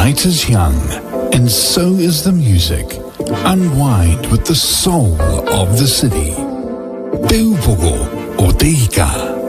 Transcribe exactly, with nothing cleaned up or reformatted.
night is young, and so is the music. Unwind with the soul of the city. Teupogo o Te Ika.